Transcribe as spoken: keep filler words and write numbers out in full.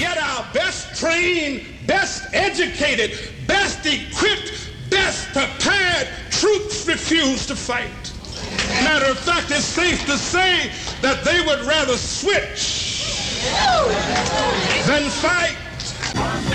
yet our best trained, best educated, best equipped, best prepared troops refuse to fight. Matter of fact, it's safe to say that they would rather switch than fight.